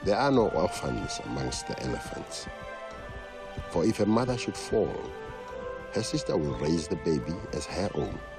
There are no orphans amongst the elephants. For if a mother should fall, her sister will raise the baby as her own.